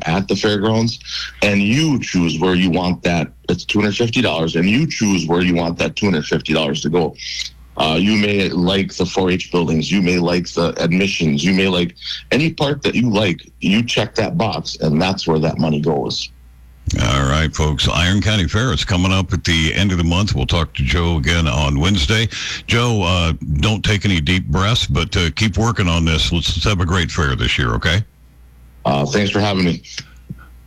at the fairgrounds, and you choose where you want that. It's $250, and you choose where you want that $250 to go. You may like the 4-H buildings. You may like the admissions. You may like any part that you like. You check that box, and that's where that money goes. All right, folks. Iron County Fair is coming up at the end of the month. We'll talk to Joe again on Wednesday. Joe, don't take any deep breaths, but keep working on this. Let's have a great fair this year, okay? Thanks for having me.